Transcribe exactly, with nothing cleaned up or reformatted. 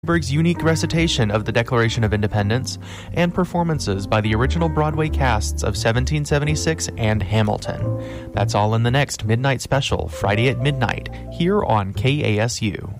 Berg's unique recitation of the Declaration of Independence, and performances by the original Broadway casts of seventeen seventy-six and Hamilton. That's all in the next Midnight Special, Friday at midnight, here on K A S U.